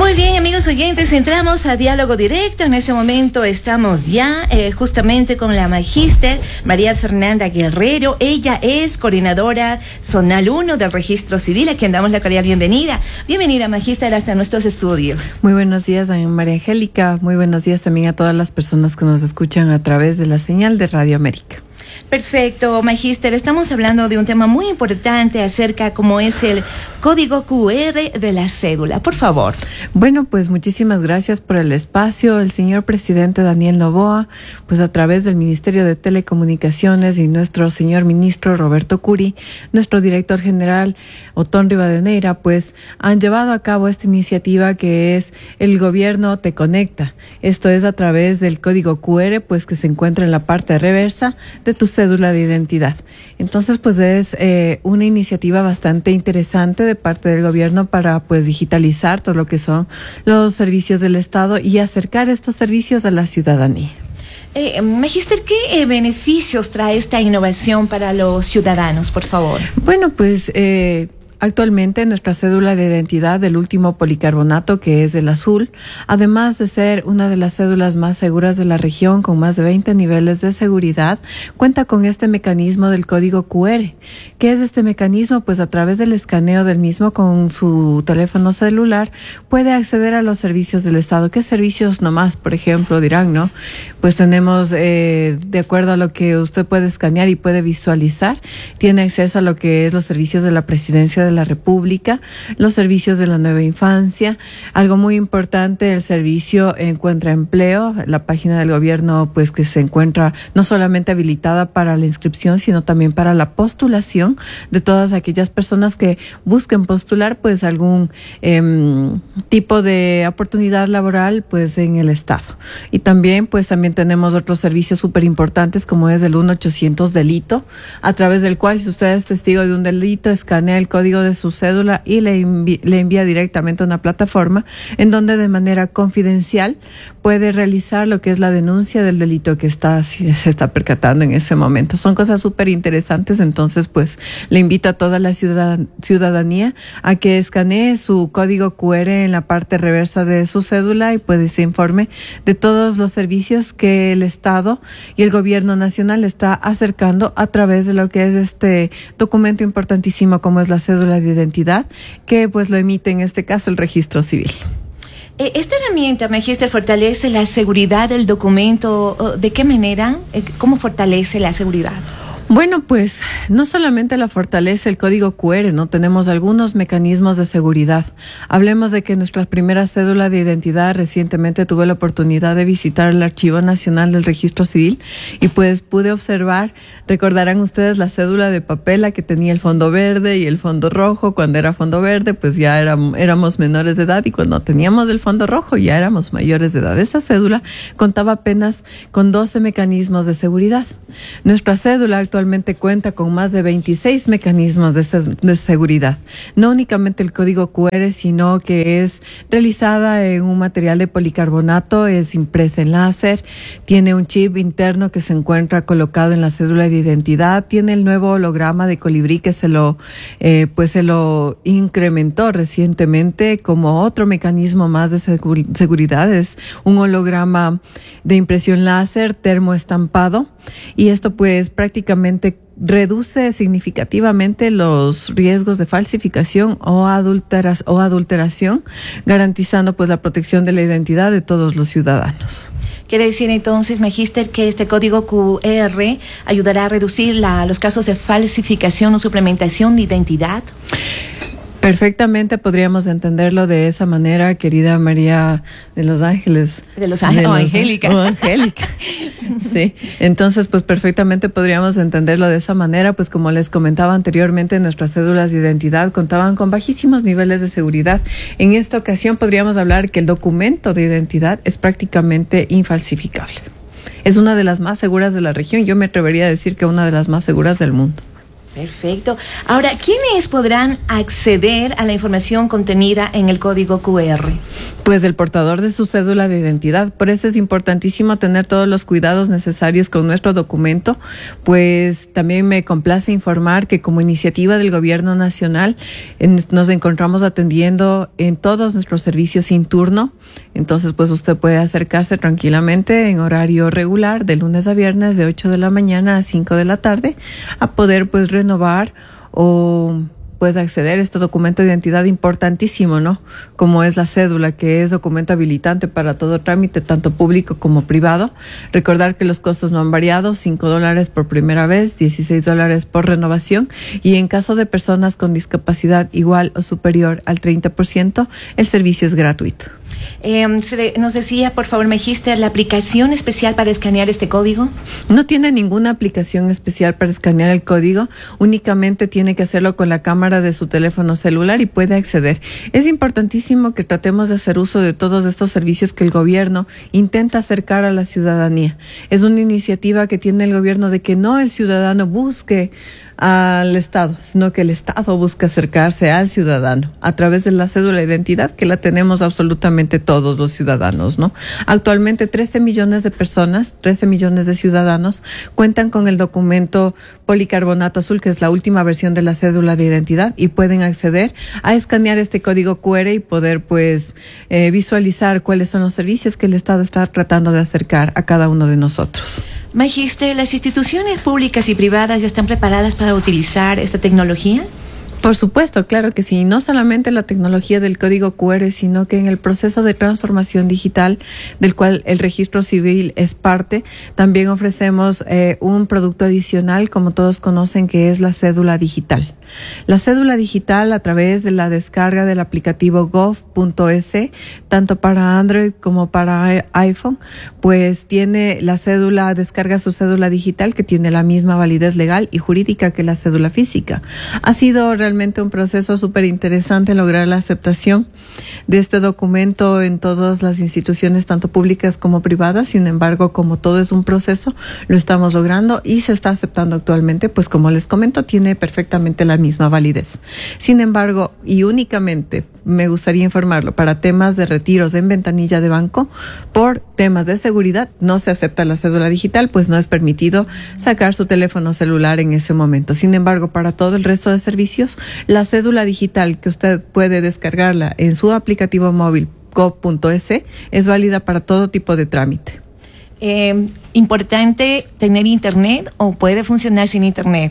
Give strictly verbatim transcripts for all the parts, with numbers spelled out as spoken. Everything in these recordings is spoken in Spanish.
Muy bien, amigos oyentes, entramos a Diálogo Directo. En ese momento estamos ya eh, justamente con la magíster María Fernanda Guerrero. Ella es coordinadora zonal uno del Registro Civil, a quien damos la cordial bienvenida. Bienvenida, magíster, hasta nuestros estudios. Muy buenos días, María Angélica. Muy buenos días también a todas las personas que nos escuchan a través de la señal de Radio América. Perfecto, magíster. Estamos hablando de un tema muy importante acerca como es el código Q R de la cédula. Por favor. Bueno, pues muchísimas gracias por el espacio. El señor presidente Daniel Noboa, pues a través del Ministerio de Telecomunicaciones y nuestro señor ministro Roberto Curi, nuestro director general Otón Rivadeneira, pues han llevado a cabo esta iniciativa que es El Gobierno Te Conecta. Esto es a través del código Q R, pues que se encuentra en la parte reversa de tu cédula de identidad. Entonces, pues es eh, una iniciativa bastante interesante de parte del gobierno para pues digitalizar todo lo que son los servicios del Estado y acercar estos servicios a la ciudadanía. Eh, magíster, ¿qué eh, beneficios trae esta innovación para los ciudadanos, por favor? Bueno, pues eh, actualmente nuestra cédula de identidad del último policarbonato, que es el azul, además de ser una de las cédulas más seguras de la región con más de veinte niveles de seguridad, cuenta con este mecanismo del código Q R. ¿Qué es este mecanismo? Pues a través del escaneo del mismo con su teléfono celular puede acceder a los servicios del Estado. ¿Qué servicios nomás? Por ejemplo, dirán, ¿no? Pues tenemos, eh, de acuerdo a lo que usted puede escanear y puede visualizar, tiene acceso a lo que es los servicios de la Presidencia de la República, los servicios de la nueva infancia, algo muy importante, el servicio Encuentra Empleo, la página del gobierno pues que se encuentra no solamente habilitada para la inscripción, sino también para la postulación de todas aquellas personas que busquen postular pues algún eh, tipo de oportunidad laboral pues en el Estado. Y también pues también tenemos otros servicios súper importantes como es el uno ochocientos delito, a través del cual si usted es testigo de un delito, escanea el código de su cédula y le, envi- le envía directamente a una plataforma en donde de manera confidencial puede realizar lo que es la denuncia del delito que está se está percatando en ese momento. Son cosas súper interesantes, entonces pues le invito a toda la ciudadan- ciudadanía a que escanee su código Q R en la parte reversa de su cédula y pues se informe de todos los servicios que el Estado y el gobierno nacional está acercando a través de lo que es este documento importantísimo como es la cédula de identidad, que pues lo emite en este caso el Registro Civil. Eh, ¿Esta herramienta, magíster, fortalece la seguridad del documento? ¿De qué manera? ¿Cómo fortalece la seguridad? Bueno, pues no solamente la fortalece el código Q R, ¿no? Tenemos algunos mecanismos de seguridad. Hablemos de que nuestra primera cédula de identidad recientemente tuve la oportunidad de visitar el Archivo Nacional del Registro Civil y pues pude observar, recordarán ustedes la cédula de papel, la que tenía el fondo verde y el fondo rojo. Cuando era fondo verde, pues ya éramos, éramos menores de edad y cuando teníamos el fondo rojo ya éramos mayores de edad. Esa cédula contaba apenas con doce mecanismos de seguridad. Nuestra cédula actualmente cuenta con más de veintiséis mecanismos de, se de seguridad. No únicamente el código Q R, sino que es realizada en un material de policarbonato, es impresa en láser, tiene un chip interno que se encuentra colocado en la cédula de identidad, tiene el nuevo holograma de colibrí que se lo, eh, pues se lo incrementó recientemente como otro mecanismo más de segur seguridad. Es un holograma de impresión láser termoestampado y esto pues prácticamente reduce significativamente los riesgos de falsificación o, adulteras, o adulteración, garantizando pues la protección de la identidad de todos los ciudadanos. Quiere decir entonces, magíster, que este código Q R ayudará a reducir la, los casos de falsificación o suplementación de identidad. Perfectamente podríamos entenderlo de esa manera, querida María de los Ángeles. De los Ángeles, o Angélica. O Angélica. Sí, entonces pues perfectamente podríamos entenderlo de esa manera, pues como les comentaba anteriormente, nuestras cédulas de identidad contaban con bajísimos niveles de seguridad. En esta ocasión podríamos hablar que el documento de identidad es prácticamente infalsificable. Es una de las más seguras de la región, yo me atrevería a decir que una de las más seguras del mundo. Perfecto. Ahora, ¿quiénes podrán acceder a la información contenida en el código Q R? Pues el portador de su cédula de identidad. Por eso es importantísimo tener todos los cuidados necesarios con nuestro documento. Pues también me complace informar que como iniciativa del Gobierno Nacional en, nos encontramos atendiendo en todos nuestros servicios sin turno. Entonces, pues usted puede acercarse tranquilamente en horario regular de lunes a viernes de ocho de la mañana a cinco de la tarde a poder pues renovar o pues acceder a este documento de identidad importantísimo, ¿no? Como es la cédula, que es documento habilitante para todo trámite, tanto público como privado. Recordar que los costos no han variado, cinco dólares por primera vez, dieciséis dólares por renovación, y en caso de personas con discapacidad igual o superior al treinta por ciento, el servicio es gratuito. Eh, nos decía, por favor, Magister, ¿la aplicación especial para escanear este código? No tiene ninguna aplicación especial para escanear el código, únicamente tiene que hacerlo con la cámara de su teléfono celular y puede acceder. Es importantísimo que tratemos de hacer uso de todos estos servicios que el gobierno intenta acercar a la ciudadanía. Es una iniciativa que tiene el gobierno de que no el ciudadano busque al Estado, sino que el Estado busca acercarse al ciudadano a través de la cédula de identidad, que la tenemos absolutamente todos los ciudadanos, ¿no? Actualmente trece millones de personas, trece millones de ciudadanos cuentan con el documento policarbonato azul, que es la última versión de la cédula de identidad, y pueden acceder a escanear este código Q R y poder pues eh, visualizar cuáles son los servicios que el Estado está tratando de acercar a cada uno de nosotros. Magister, ¿las instituciones públicas y privadas ya están preparadas para utilizar esta tecnología? Por supuesto, claro que sí. No solamente la tecnología del código Q R, sino que en el proceso de transformación digital, del cual el registro civil es parte, también ofrecemos eh, un producto adicional, como todos conocen, que es la cédula digital. La cédula digital, a través de la descarga del aplicativo gov punto es, tanto para Android como para iPhone, pues tiene la cédula, descarga su cédula digital, que tiene la misma validez legal y jurídica que la cédula física. Ha sido realmente un proceso súper interesante lograr la aceptación de este documento en todas las instituciones, tanto públicas como privadas. Sin embargo, como todo es un proceso, lo estamos logrando y se está aceptando actualmente, pues como les comento, tiene perfectamente la misma validez. Sin embargo, y únicamente me gustaría informarlo, para temas de retiros en ventanilla de banco, por temas de seguridad, no se acepta la cédula digital, pues no es permitido sacar su teléfono celular en ese momento. Sin embargo, para todo el resto de servicios, la cédula digital, que usted puede descargarla en su aplicativo móvil gov punto es, es válida para todo tipo de trámite. Eh, ¿Importante tener internet o puede funcionar sin internet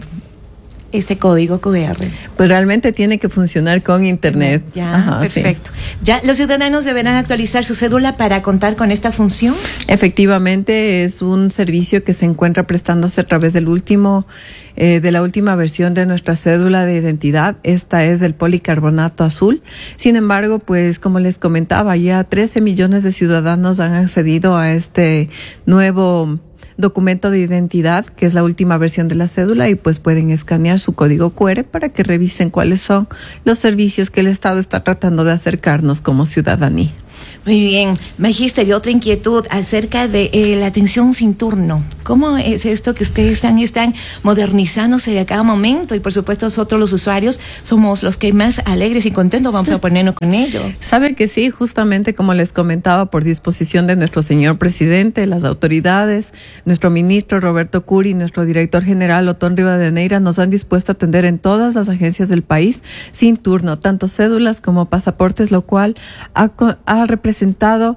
este código Q R? Pues realmente tiene que funcionar con internet. Ya, Ajá, perfecto. Sí. ¿Ya los ciudadanos deberán actualizar su cédula para contar con esta función? Efectivamente, es un servicio que se encuentra prestándose a través del último, eh, de la última versión de nuestra cédula de identidad. Esta es el policarbonato azul. Sin embargo, pues como les comentaba, ya trece millones de ciudadanos han accedido a este nuevo documento de identidad, que es la última versión de la cédula, y pues pueden escanear su código Q R para que revisen cuáles son los servicios que el Estado está tratando de acercarnos como ciudadanía. Muy bien. Magister, y otra inquietud acerca de eh, la atención sin turno. ¿Cómo es esto que ustedes están, están modernizándose a cada momento? Y por supuesto nosotros los usuarios somos los que más alegres y contentos vamos a ponernos con ello. Sabe que sí, justamente como les comentaba, por disposición de nuestro señor presidente, las autoridades, nuestro ministro Roberto Curi, nuestro director general Otón Rivadeneira, nos han dispuesto a atender en todas las agencias del país sin turno, tanto cédulas como pasaportes, lo cual ha, ha representado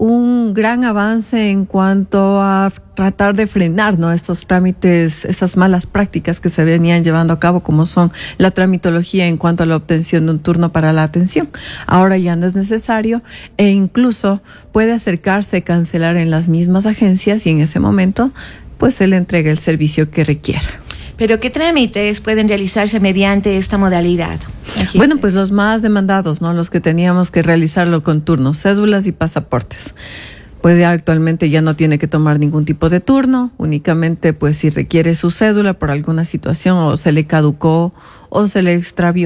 un gran avance en cuanto a tratar de frenar, ¿no?, estos trámites, esas malas prácticas que se venían llevando a cabo, como son la tramitología en cuanto a la obtención de un turno para la atención. Ahora ya no es necesario, e incluso puede acercarse, cancelar en las mismas agencias, y en ese momento pues se le entrega el servicio que requiera. ¿Pero qué trámites pueden realizarse mediante esta modalidad? Magister. Bueno, pues los más demandados, ¿no? Los que teníamos que realizarlo con turnos, cédulas y pasaportes. Pues ya actualmente ya no tiene que tomar ningún tipo de turno, únicamente pues si requiere su cédula por alguna situación o se le caducó o se le extravió,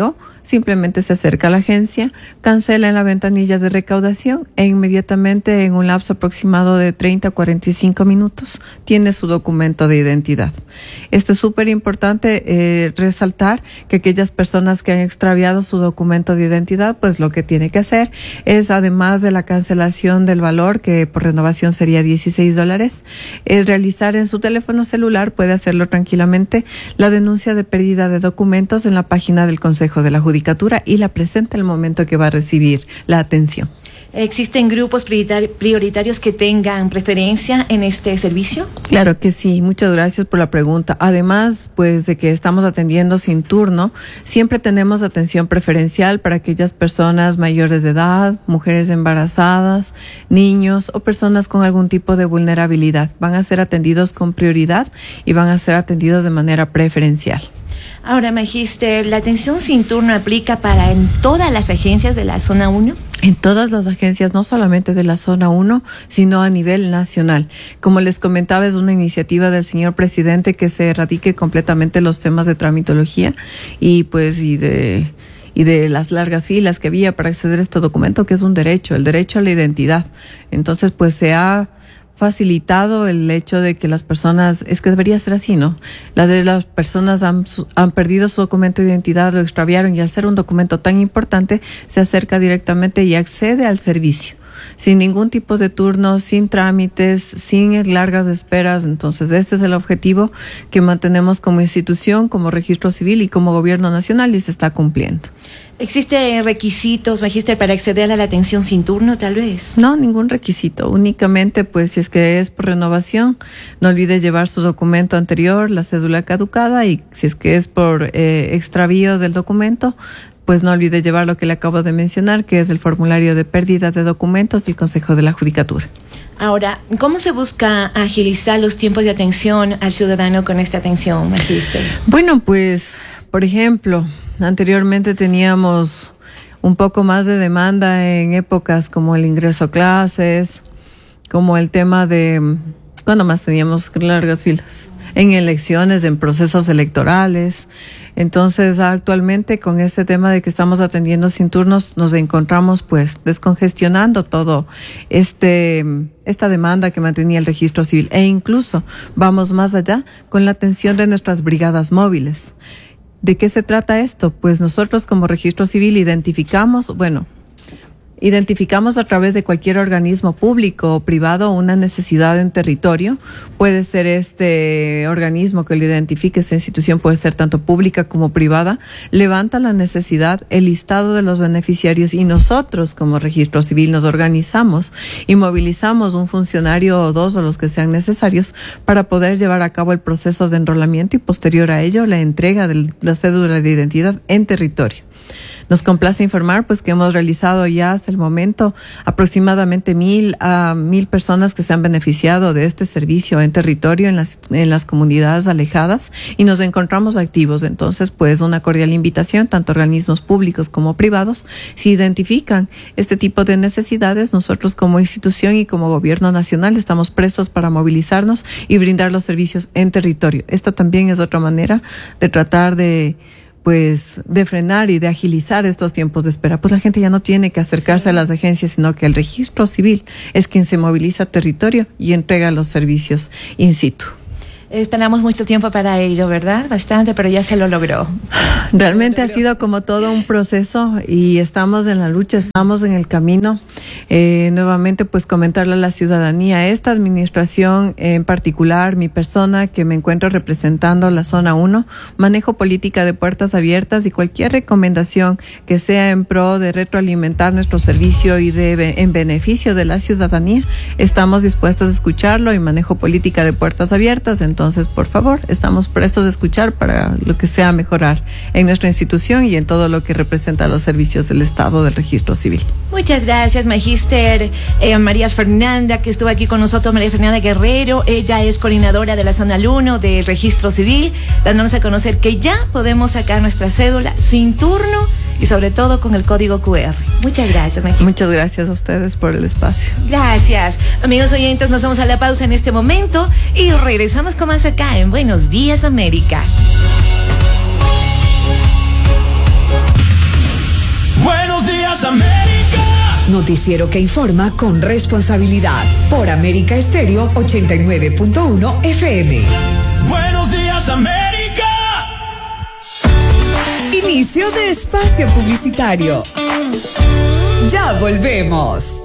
simplemente se acerca a la agencia, cancela en la ventanilla de recaudación e inmediatamente en un lapso aproximado de treinta a cuarenta y cinco minutos tiene su documento de identidad. Esto es súper importante eh, resaltar que aquellas personas que han extraviado su documento de identidad, pues lo que tiene que hacer es, además de la cancelación del valor, que por renovación sería dieciséis dólares, es realizar en su teléfono celular, puede hacerlo tranquilamente, la denuncia de pérdida de documentos en la página del Consejo de la Judicatura y la presenta el momento que va a recibir la atención. ¿Existen grupos prioritarios que tengan preferencia en este servicio? Claro que sí, muchas gracias por la pregunta. Además, pues de que estamos atendiendo sin turno, siempre tenemos atención preferencial para aquellas personas mayores de edad, mujeres embarazadas, niños o personas con algún tipo de vulnerabilidad. Van a ser atendidos con prioridad y van a ser atendidos de manera preferencial. Ahora, Magíster, ¿la atención sin turno aplica para en todas las agencias de la zona uno? En todas las agencias, no solamente de la zona uno, sino a nivel nacional. Como les comentaba, es una iniciativa del señor presidente que se erradique completamente los temas de tramitología y pues y de y de las largas filas que había para acceder a este documento, que es un derecho, el derecho a la identidad. Entonces, pues se ha facilitado el hecho de que las personas, es que debería ser así, ¿no? Las de las personas han, han perdido su documento de identidad, lo extraviaron y al ser un documento tan importante se acerca directamente y accede al servicio sin ningún tipo de turno, sin trámites, sin largas esperas. Entonces, este es el objetivo que mantenemos como institución, como registro civil y como gobierno nacional y se está cumpliendo. ¿Existen requisitos, Magíster, para acceder a la atención sin turno, tal vez? No, ningún requisito. Únicamente, pues, si es que es por renovación, no olvide llevar su documento anterior, la cédula caducada, y si es que es por eh, extravío del documento, pues no olvide llevar lo que le acabo de mencionar, que es el formulario de pérdida de documentos del Consejo de la Judicatura. Ahora, ¿cómo se busca agilizar los tiempos de atención al ciudadano con esta atención, Magíster? Bueno, pues, por ejemplo, anteriormente teníamos un poco más de demanda en épocas como el ingreso a clases, como el tema de, ¿cuándo más teníamos largas filas? En elecciones, en procesos electorales. Entonces, actualmente con este tema de que estamos atendiendo sin turnos, nos encontramos pues descongestionando todo este esta demanda que mantenía el registro civil e incluso vamos más allá con la atención de nuestras brigadas móviles. ¿De qué se trata esto? Pues nosotros como registro civil identificamos, bueno, Identificamos a través de cualquier organismo público o privado una necesidad en territorio. Puede ser este organismo que lo identifique, esta institución puede ser tanto pública como privada. Levanta la necesidad, el listado de los beneficiarios y nosotros como registro civil nos organizamos y movilizamos un funcionario o dos o los que sean necesarios para poder llevar a cabo el proceso de enrolamiento y posterior a ello la entrega de la cédula de identidad en territorio. Nos complace informar pues que hemos realizado ya hasta el momento aproximadamente mil a mil personas que se han beneficiado de este servicio en territorio en las en las comunidades alejadas y nos encontramos activos. Entonces, pues una cordial invitación, tanto organismos públicos como privados, si identifican este tipo de necesidades, nosotros como institución y como gobierno nacional estamos prestos para movilizarnos y brindar los servicios en territorio. Esta también es otra manera de tratar de pues de frenar y de agilizar estos tiempos de espera. Pues la gente ya no tiene que acercarse sí. a las agencias, sino que el registro civil es quien se moviliza a territorio y entrega los servicios in situ. Esperamos mucho tiempo para ello, ¿verdad? Bastante, pero ya se lo logró. Realmente ha sido como todo un proceso y estamos en la lucha, estamos en el camino. Eh, nuevamente, pues comentarle a la ciudadanía, esta administración en particular, mi persona que me encuentro representando la zona uno, manejo política de puertas abiertas y cualquier recomendación que sea en pro de retroalimentar nuestro servicio y de en beneficio de la ciudadanía, estamos dispuestos a escucharlo y manejo política de puertas abiertas. Entonces, por favor, estamos prestos a escuchar para lo que sea mejorar en nuestra institución y en todo lo que representa los servicios del Estado del Registro Civil. Muchas gracias, Magíster eh, María Fernanda, que estuvo aquí con nosotros, María Fernanda Guerrero. Ella es coordinadora de la Zona uno del Registro Civil, dándonos a conocer que ya podemos sacar nuestra cédula sin turno y sobre todo con el código cu erre. Muchas gracias, Magíster. Muchas gracias a ustedes por el espacio. Gracias. Amigos oyentes, nos vamos a la pausa en este momento y regresamos con más acá en Buenos Días, América. días, América. Noticiero que informa con responsabilidad por América Estéreo ochenta y nueve punto uno F M. Buenos días, América. Inicio de espacio publicitario. Ya volvemos.